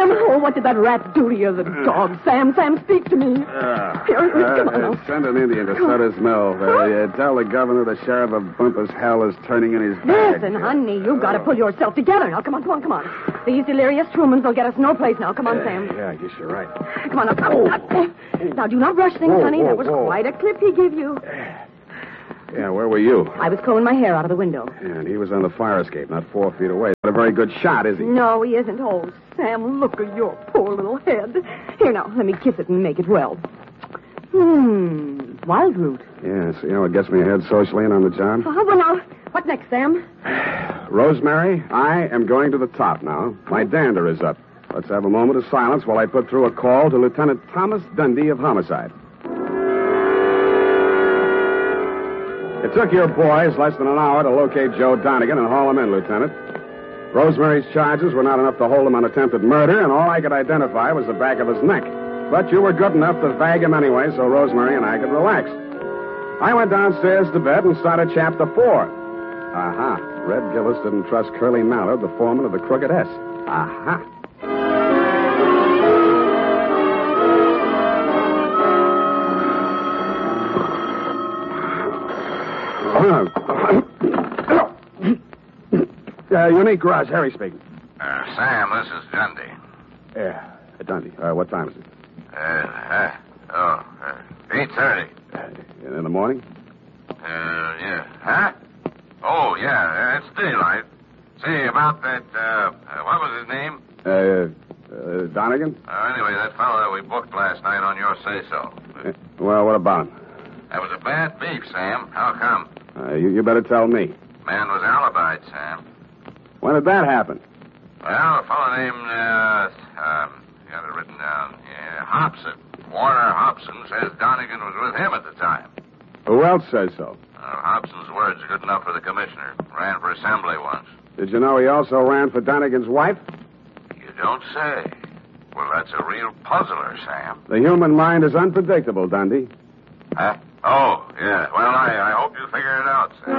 Sam, oh, what did that rat do to you, the dog? Sam, speak to me. Here, come on now. Send an Indian to Sutter's Mill. Tell the governor the sheriff of Bumpus Hell is turning in his bag. Listen, honey, you've got to pull yourself together. Now, come on. These delirious Trumans will get us no place now. Come on, Sam. Yeah, I guess you're right. Come on, now, do not rush things, honey. That was quite a clip he gave you. Yeah, where were you? I was combing my hair out of the window. Yeah, and he was on the fire escape, not 4 feet away. Not a very good shot, is he? No, he isn't. Oh, Sam, look at your poor little head. Here, now, let me kiss it and make it well. Wild root. Yeah, see how it gets me ahead socially and on the job? Well, now, what next, Sam? Rosemary, I am going to the top now. My dander is up. Let's have a moment of silence while I put through a call to Lieutenant Thomas Dundee of Homicide. It took your boys less than an hour to locate Joe Donegan and haul him in, Lieutenant. Rosemary's charges were not enough to hold him on attempted murder, and all I could identify was the back of his neck. But you were good enough to bag him anyway, so Rosemary and I could relax. I went downstairs to bed and started chapter 4. Aha. Red Gillis didn't trust Curly Mallard, the foreman of the Crooked S. Aha. Unique Garage, Harry speaking. Sam, this is Dundee. Yeah, Dundee. What time is it? 8:30. In the morning? Yeah. Huh? Oh, yeah, it's daylight. Say, about that, what was his name? Donegan? Anyway, that fellow that we booked last night on your say-so. Well, what about him? That was a bad beef, Sam. How come? You better tell me. Man was alibied, Sam. When did that happen? Well, a fellow named, got it written down. Yeah, Hobson. Warner Hobson says Donegan was with him at the time. Who else says so? Hobson's words are good enough for the commissioner. Ran for assembly once. Did you know he also ran for Donegan's wife? You don't say. Well, that's a real puzzler, Sam. The human mind is unpredictable, Dundee. Huh? Oh, yeah. Well, I hope you figure it out, Sam.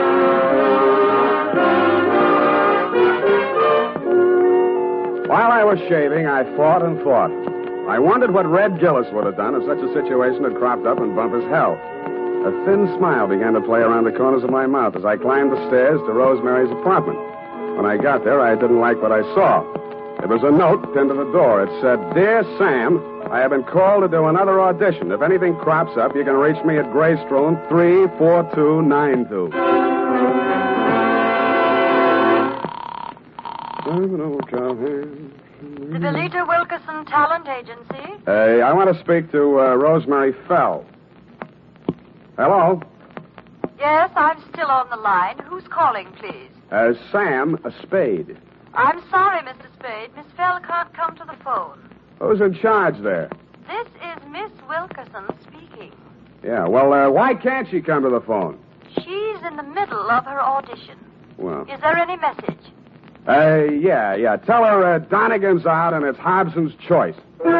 While I was shaving, I thought and thought. I wondered what Red Gillis would have done if such a situation had cropped up in Bumpus Hell. A thin smile began to play around the corners of my mouth as I climbed the stairs to Rosemary's apartment. When I got there, I didn't like what I saw. There was a note pinned to the door. It said, "Dear Sam, I have been called to do another audition. If anything crops up, you can reach me at Greystone 34292. The Belita Wilkerson Talent Agency? I want to speak to Rosemary Fell. Hello? Yes, I'm still on the line. Who's calling, please? Sam Spade. I'm sorry, Mr. Spade. Miss Fell can't come to the phone. Who's in charge there? This is Miss Wilkerson speaking. Yeah, well, why can't she come to the phone? She's in the middle of her audition. Well. Is there any message? Yeah. Tell her Donegan's out and it's Hobson's choice.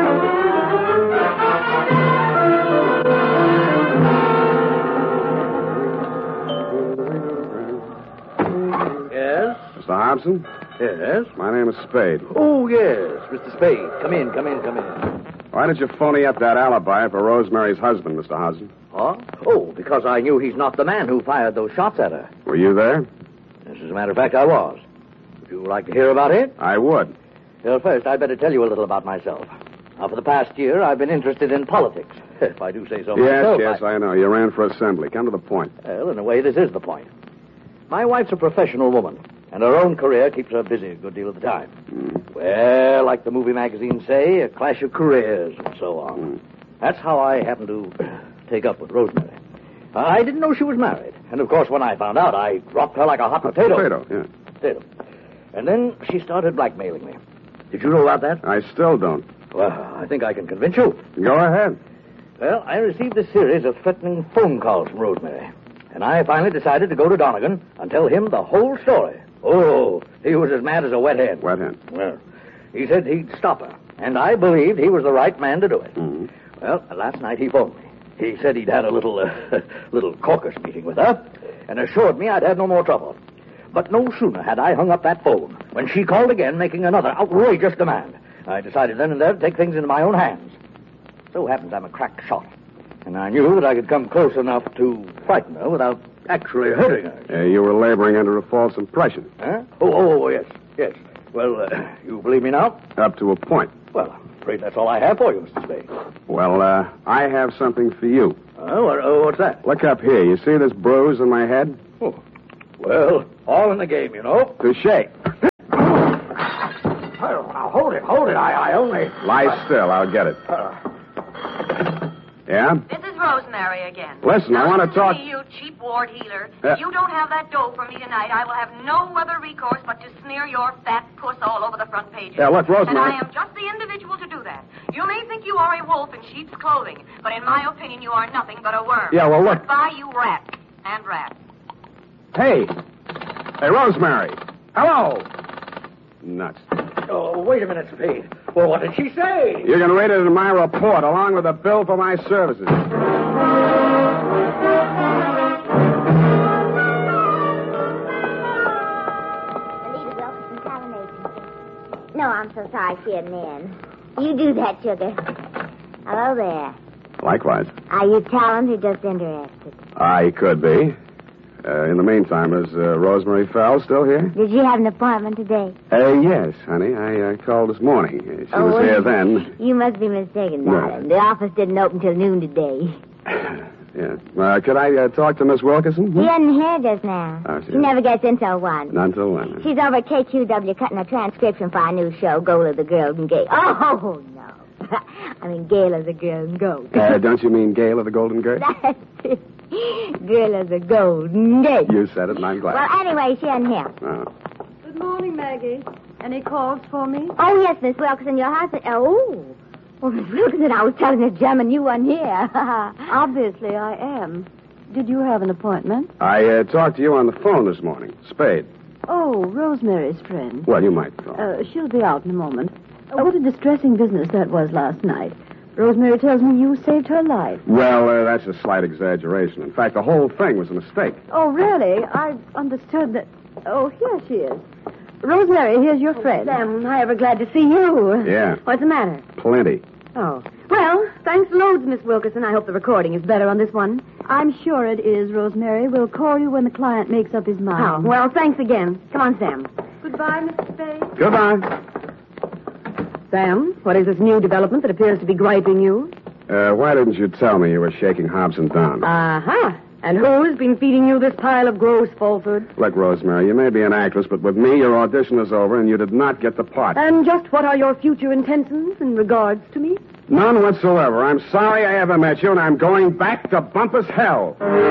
Yes? Mr. Hobson? Yes? My name is Spade. Oh, yes, Mr. Spade. Come in. Why did you phony up that alibi for Rosemary's husband, Mr. Hobson? Huh? Oh, because I knew he's not the man who fired those shots at her. Were you there? As a matter of fact, I was. Would you like to hear about it? I would. Well, first, I'd better tell you a little about myself. Now, for the past year, I've been interested in politics, if I do say so myself. Yes, I know. You ran for assembly. Come to the point. Well, in a way, this is the point. My wife's a professional woman, and her own career keeps her busy a good deal of the time. Well, like the movie magazines say, a clash of careers and so on. That's how I happened to take up with Rosemary. I didn't know she was married, and of course, when I found out, I dropped her like a hot potato. Potato. And then she started blackmailing me. Did you know about that? I still don't. Well, I think I can convince you. Go ahead. Well, I received a series of threatening phone calls from Rosemary. And I finally decided to go to Donegan and tell him the whole story. Oh, he was as mad as a wet hen. Wet hen? Well, he said he'd stop her. And I believed he was the right man to do it. Mm-hmm. Well, last night he phoned me. He said he'd had a little caucus meeting with her and assured me I'd have no more trouble. But no sooner had I hung up that phone when she called again, making another outrageous demand. I decided then and there to take things into my own hands. So happens I'm a crack shot. And I knew that I could come close enough to frighten her without actually hurting her. You were laboring under a false impression. Huh? Oh, yes. Well, you believe me now? Up to a point. Well, I'm afraid that's all I have for you, Mr. Spade. Well, I have something for you. What's that? Look up here. You see this bruise on my head? Oh. Well, all in the game, you know. Touché. Now, hold it. I only... Lie still. I'll get it. Yeah? This is Rosemary again. Listen, I want to talk... You cheap ward healer. If you don't have that dough for me tonight, I will have no other recourse but to smear your fat puss all over the front pages. Yeah, look, Rosemary... And I am just the individual to do that. You may think you are a wolf in sheep's clothing, but in my opinion, you are nothing but a worm. Yeah, well, look... Goodbye, you rat. And rat. Hey, Rosemary. Hello. Nuts. Oh, wait a minute, Spade. Well, what did she say? You're going to read it in my report, along with a bill for my services. No, I'm so sorry she isn't in. You do that, sugar. Hello there. Likewise. Are you Talent or just interested? I could be. In the meantime, is Rosemary Fell still here? Did you have an appointment today? Yes, honey. I called this morning. She was here then. You must be mistaken, darling. No. The office didn't open till noon today. Yeah. Could I talk to Miss Wilkerson? She isn't here just now. Oh, she never gets in till 1. Not until 1. She's over at KQW cutting a transcription for our new show, Goal of the Golden Gate. Oh, no. I mean, Gale of the Golden Goat. Don't you mean Gale of the Golden Gate? That's it. Girl of the Golden Gate. You said it, and I'm glad. Well, anyway, she isn't here. Oh. Good morning, Maggie. Any calls for me? Oh, yes, Miss Wilkerson, your husband... Oh, Miss Wilkerson, I was telling the gentleman you weren't here. Obviously, I am. Did you have an appointment? I talked to you on the phone this morning. Spade. Oh, Rosemary's friend. Well, you might call. She'll be out in a moment. What a distressing business that was last night. Rosemary tells me you saved her life. Well, that's a slight exaggeration. In fact, the whole thing was a mistake. Oh, really? I understood that... Oh, here she is. Rosemary, here's your friend. Sam, I'm ever glad to see you. Yeah. What's the matter? Plenty. Oh. Well, thanks loads, Miss Wilkerson. I hope the recording is better on this one. I'm sure it is, Rosemary. We'll call you when the client makes up his mind. Oh, well, thanks again. Come on, Sam. Goodbye, Mr. Spade. Goodbye. Sam, what is this new development that appears to be griping you? Why didn't you tell me you were shaking Hobson down? Uh-huh. And who's been feeding you this pile of gross falsehood? Look, Rosemary, you may be an actress, but with me, your audition is over, and you did not get the part. And just what are your future intentions in regards to me? None whatsoever. I'm sorry I ever met you, and I'm going back to Bumpus Hell.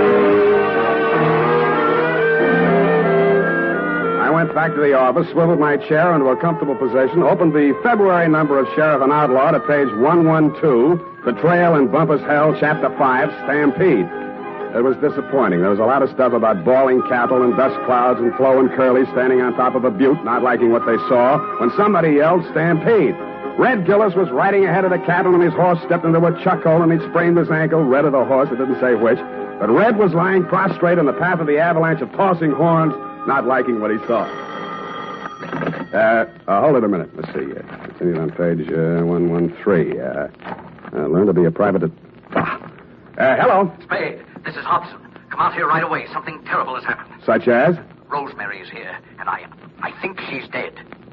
I went back to the office, swiveled my chair into a comfortable position, opened the February number of Sheriff and Outlaw to page 112, Betrayal in Bumpus Hell, Chapter 5, Stampede. It was disappointing. There was a lot of stuff about bawling cattle and dust clouds and Flo and Curly standing on top of a butte, not liking what they saw, when somebody yelled, Stampede. Red Gillis was riding ahead of the cattle, and his horse stepped into a chuck hole, and he'd sprained his ankle. Red of the horse, it didn't say which. But Red was lying prostrate in the path of the avalanche of tossing horns, not liking what he saw. Hold it a minute. Let's see. Continue on page 113. Learn to be a private... hello. Spade, this is Hobson. Come out here right away. Something terrible has happened. Such as? Rosemary is here, and I think she's dead.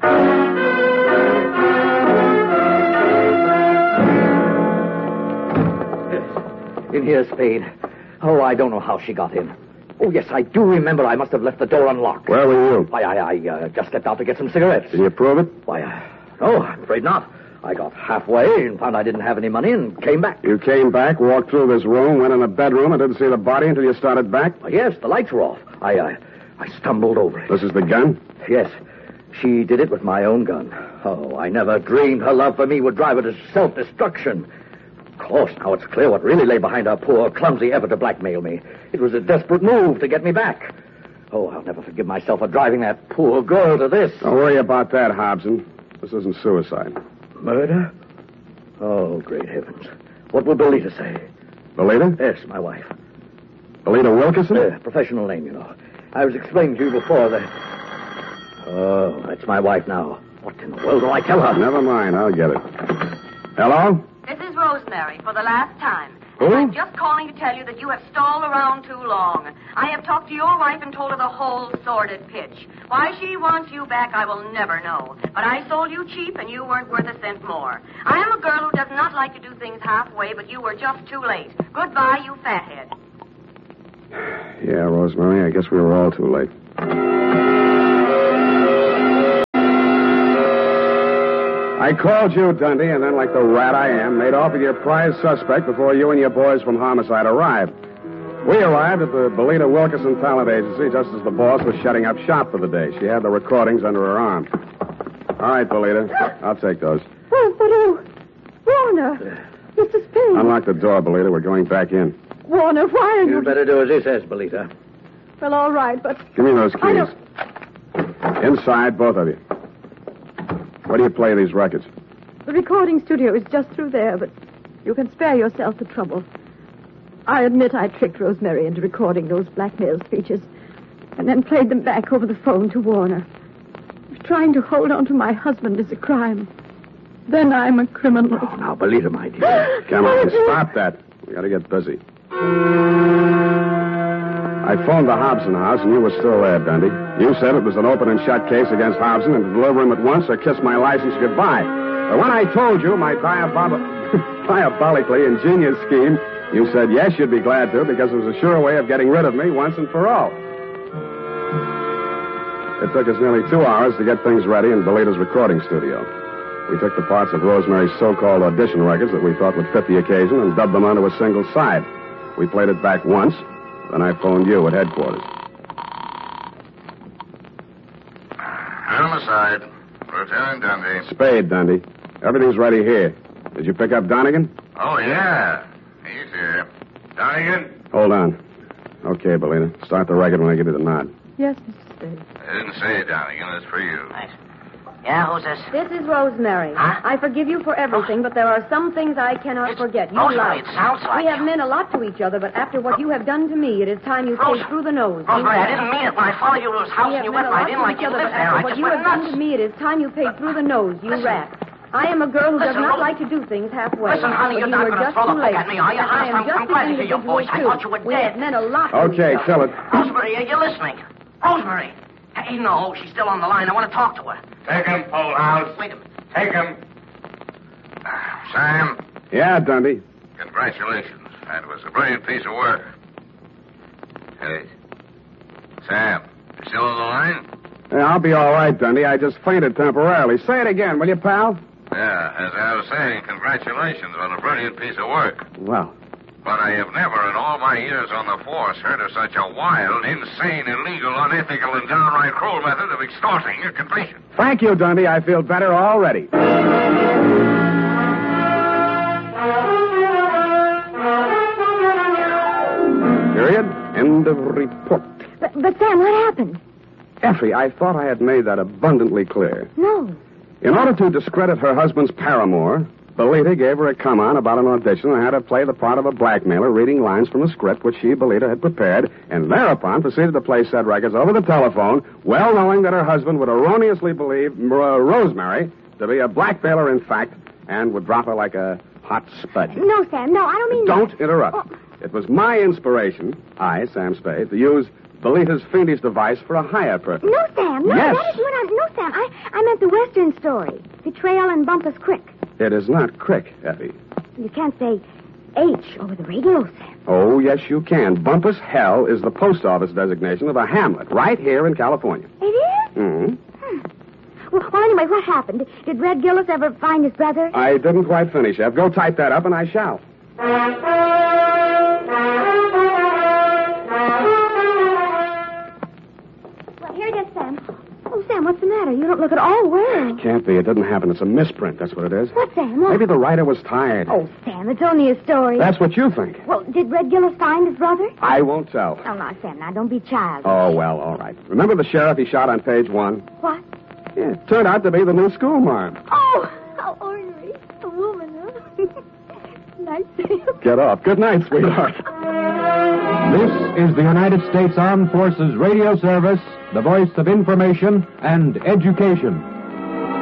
In here, Spade. Oh, I don't know how she got in. Oh, yes, I do remember I must have left the door unlocked. Where were you? Why, I just stepped out to get some cigarettes. Did you prove it? Why, no, I'm afraid not. I got halfway and found I didn't have any money and came back. You came back, walked through this room, went in the bedroom, and didn't see the body until you started back? Why, yes, the lights were off. I stumbled over it. This is the gun? Yes. She did it with my own gun. Oh, I never dreamed her love for me would drive her to self-destruction. Of course, now it's clear what really lay behind her poor, clumsy effort to blackmail me. It was a desperate move to get me back. Oh, I'll never forgive myself for driving that poor girl to this. Don't worry about that, Hobson. This isn't suicide. Murder? Oh, great heavens. What will Belita say? Belita? Yes, my wife. Belita Wilkerson? Professional name, you know. I was explaining to you before that... Oh, that's my wife now. What in the world do I tell her? Never mind. I'll get it. Hello? This is Rosemary for the last time. Who? I'm just calling to tell you that you have stalled around too long. I have talked to your wife and told her the whole sordid pitch. Why she wants you back, I will never know. But I sold you cheap, and you weren't worth a cent more. I am a girl who does not like to do things halfway, but you were just too late. Goodbye, you fathead. Yeah, Rosemary, I guess we were all too late. I called you, Dundee, and then, like the rat I am, made off with your prize suspect before you and your boys from Homicide arrived. We arrived at the Belita Wilkerson Talent Agency just as the boss was shutting up shop for the day. She had the recordings under her arm. All right, Belita, I'll take those. Warner. Mr. Spade. Unlock the door, Belita. We're going back in. Warner, why are you... You'd better do as he says, Belita. Well, all right, but... Give me those keys. I don't... Inside, both of you. Where do you play these records? The recording studio is just through there, but you can spare yourself the trouble. I admit I tricked Rosemary into recording those blackmail speeches and then played them back over the phone to Warner. If trying to hold on to my husband is a crime, then I'm a criminal. Oh, now, Belita, my dear. Come on, stop that. We gotta get busy. I phoned the Hobson house, and you were still there, Dundee. You said it was an open and shut case against Hobson, and to deliver him at once or kiss my license goodbye. But when I told you my diabolically ingenious scheme, you said yes, you'd be glad to, because it was a sure way of getting rid of me once and for all. It took us nearly 2 hours to get things ready in Belita's recording studio. We took the parts of Rosemary's so-called audition records that we thought would fit the occasion and dubbed them onto a single side. We played it back once. Then I phoned you at headquarters. Homicide. Lieutenant Dundee. Spade, Dundee. Everything's ready here. Did you pick up Donegan? Oh, yeah. He's here. Donegan? Hold on. Okay, Belita. Start the record when I give you the nod. Yes, Mr. Spade. I didn't say it, Donegan. It's for you. Thanks. Yeah, who's this? This is Rosemary. Huh? I forgive you for everything, but there are some things I cannot forget. You Rosemary, lied. it sounds like We have you. meant a lot to each other, but after what you have done to me, it is time you take through the nose. Rosemary, I didn't mean it. When I followed you to his house We and have you meant went a lot right in to like each you other, lived but there, after I what just you went have done nuts. to me, it is time you paid through the nose, you Listen. rat. I am a girl who does Listen, not Ro- like to do things halfway. Listen, honey, but you're you not were going to just throw the too book late. at me, are you? I am just I'm glad to the hear your individual, voice. I too. thought you were We dead. have meant a lot to Okay, each other. kill it. Rosemary, are you listening? Rosemary. Hey, no, she's still on the line. I want to talk to her. Take him, Polehouse. Wait a minute. Take him. Sam, Yeah, Dundee. congratulations. That was a brilliant piece of work. Hey, Sam, you still on the line? Yeah, I'll be all right, Dundee. I just fainted temporarily. Say it again, will you, pal? Yeah, as I was saying, congratulations on a brilliant piece of work. Well, But I have never in all my years on the force heard of such a wild, insane, illegal, unethical, and downright cruel method of extorting your completion. thank you, Dundee. I feel better already. Period. End of report. But Sam, what happened? Effie, I thought I had made that abundantly clear. No. In order to discredit her husband's paramour, Belita gave her a come-on about an audition and had her play the part of a blackmailer reading lines from a script which she, Belita, had prepared, and thereupon proceeded to play said records over the telephone, well knowing that her husband would erroneously believe Rosemary to be a blackmailer in fact, and would drop her like a hot spud. No, Sam, no, I don't mean Don't that. interrupt. Oh. It was my inspiration, I, Sam Spade, to use Belita's fiendish device for a higher purpose. No, Sam, no, Yes. that is what No, Sam, I meant the Western story. Betrayal in Bumpus Creek. It is not Crick, Effie. You can't say H over the radio, Sam. Oh, yes, you can. Bumpus Hell is the post office designation of a hamlet right here in California. It is? Mm-hmm. Well, anyway, what happened? Did Red Gillis ever find his brother? I didn't quite finish, Ev. Go type that up, and I shall. Well, here it is, Sam. Oh, Sam, what's the matter? You don't look at all well. Can't be. It didn't happen. It's a misprint. That's what it is. What, Sam? What? Maybe the writer was tired. Oh, Sam, it's only a story. That's what you think. Well, did Red Gillis find his brother? I won't tell. Oh, no, Sam, now don't be childish. Oh, well, all right. Remember the sheriff he shot on page 1? What? Yeah, it turned out to be the new schoolmarm. Oh, how ornery. A woman, huh? Nice. Get up. Good night, sweetheart. This is the United States Armed Forces Radio Service, the voice of information and education.